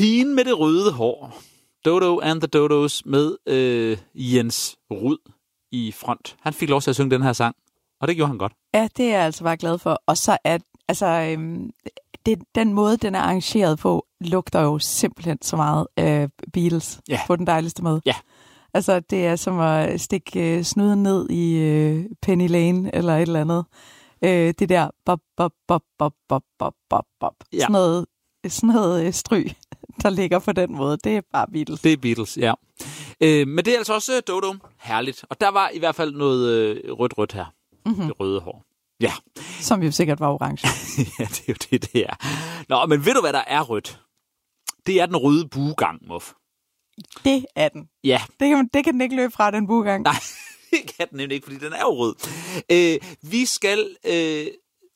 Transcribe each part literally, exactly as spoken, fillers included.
Pigen med det røde hår. Dodo and the Dodos med øh, Jens Rud i front. Han fik lov til at synge den her sang, og det gjorde han godt. Ja, det er jeg altså bare glad for. Og så er altså, øhm, det, den måde, den er arrangeret på, lugter jo simpelthen så meget øh, Beatles ja. på den dejligste måde. Ja. Altså, det er som at stikke øh, snuden ned i øh, Penny Lane eller et eller andet. Øh, det der bop, bop, bop, bop, bop, bop, bop, bop. Ja. Sådan noget, sådan noget øh, stryg, der ligger på den måde. Det er bare Beatles. Det er Beatles, ja. Øh, men det er altså også Dodo. Herligt. Og der var i hvert fald noget øh, rødt-rødt her. Mm-hmm. Det røde hår. Ja. Som jo sikkert var orange. Ja, det er jo det, det er. Nå, men ved du, hvad der er rødt? Det er den røde buegang, Muff. Det er den. Ja. Det kan, det kan den ikke løbe fra, den buegang. Nej, det kan den nemlig ikke, fordi den er jo rød. Øh, vi skal øh,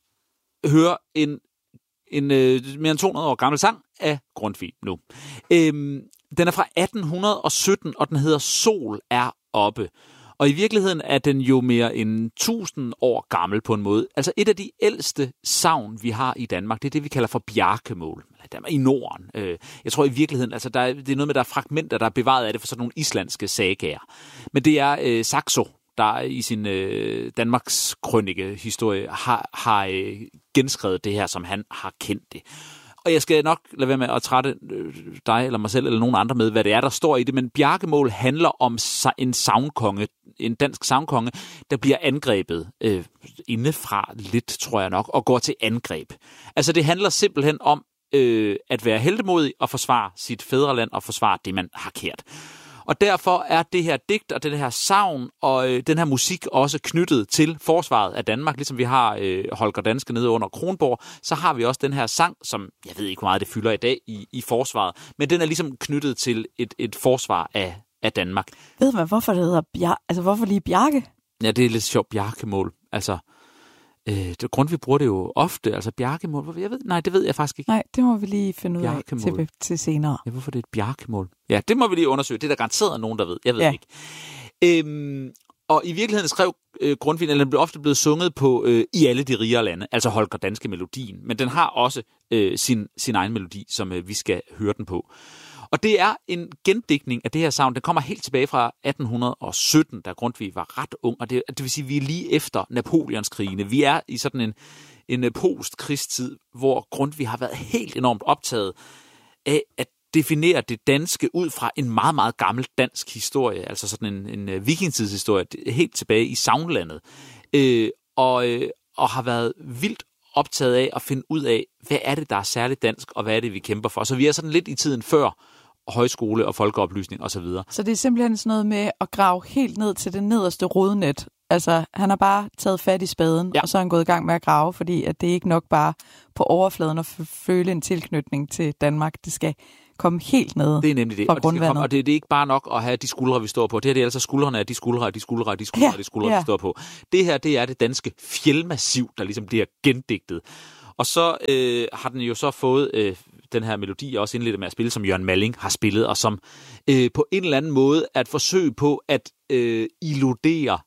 høre en, en øh, mere end to hundrede år gammel sang af Grundtvig nu. Øh, den er fra atten sytten, og den hedder Sol er oppe. Og i virkeligheden er den jo mere end tusind år gammel på en måde. Altså et af de ældste sagn, vi har i Danmark, det er det, vi kalder for bjarkemål. I Norden. Jeg tror i virkeligheden, altså der er, det er noget med, der er fragmenter, der er bevaret af det for sådan nogle islandske sagaer. Men det er øh, Saxo, der i sin øh, Danmarks krønike historie har, har øh, genskrevet det her, som han har kendt det. Og jeg skal nok lade være med at trætte dig eller mig selv eller nogen andre med, hvad det er, der står i det. Men bjarkemål handler om en sagnkonge, en dansk sagnkonge, der bliver angrebet øh, indefra lidt, tror jeg nok, og går til angreb. Altså det handler simpelthen om øh, at være heltemodig og forsvare sit fædreland og forsvare det, man har kært. Og derfor er det her digt og det her sagn og øh, den her musik også knyttet til forsvaret af Danmark. Ligesom vi har øh, Holger Danske nede under Kronborg, så har vi også den her sang, som jeg ved ikke, hvor meget det fylder i dag i, i forsvaret. Men den er ligesom knyttet til et, et forsvar af, af Danmark. Ved man, hvorfor det hedder Bjar- altså hvorfor lige Bjarke? Ja, det er lidt sjovt, bjarkemål. Altså, øh, det, Grundtvig bruger det jo ofte. Altså bjarkemål, hvorfor? Jeg ved, nej, det ved jeg faktisk ikke. Nej, det må vi lige finde ud af til, til senere. Ja, hvorfor det er et bjarkemål? Ja, det må vi lige undersøge. Det er der garanteret nogen, der ved. Jeg ved ja. ikke. Øhm, og i virkeligheden skrev øh, Grundtvig, eller den blev ofte blevet sunget på øh, I alle de rigere lande, altså Holger Danske melodien. Men den har også øh, sin, sin egen melodi, som øh, vi skal høre den på. Og det er en gendigtning af det her sagn. Den kommer helt tilbage fra atten sytten, da Grundtvig var ret ung. Og det, det vil sige, at vi er lige efter Napoleonskrigene. Vi er i sådan en, en post-krigstid, hvor Grundtvig har været helt enormt optaget af at definere det danske ud fra en meget, meget gammel dansk historie. Altså sådan en, en vikingtidshistorie, helt tilbage i sagnlandet. Øh, og, øh, og har været vildt optaget af at finde ud af, hvad er det, der er særligt dansk, og hvad er det, vi kæmper for. Så vi er sådan lidt i tiden før højskole og folkeoplysning osv. Så, så det er simpelthen sådan noget med at grave helt ned til det nederste rodnet. Altså, han har bare taget fat i spaden, ja. Og så er han gået i gang med at grave, fordi at det er ikke nok bare på overfladen at føle en tilknytning til Danmark. Det skal komme helt ned. Det er nemlig det. Fra og, grundvandet. Det komme, og det, det er ikke bare nok at have de skuldre, vi står på. Det her det er altså skuldrene af de skuldre af de skuldre af de skuldre af ja. de skuldre, ja. vi står på. Det her, det er det danske fjeldmassiv, der ligesom bliver gendigtet. Og så øh, har den jo så fået øh, den her melodi, også indledt med at spille, som Jørgen Malling har spillet, og som øh, på en eller anden måde er et forsøg på at øh, illudere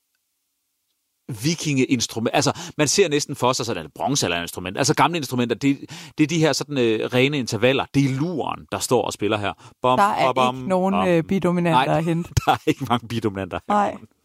vikingeinstrument. Altså, man ser næsten for sig sådan et bronzealderinstrument. Altså, gamle instrumenter, det, det er de her sådan øh, rene intervaller. Det er luren, der står og spiller her. Bom, der er bom, ikke nogen bom. bidominanter Nej, at hente. Der er ikke mange bidominanter. Nej.